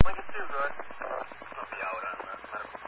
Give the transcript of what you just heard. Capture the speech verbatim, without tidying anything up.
like it's too good. It's gonna be out on the medical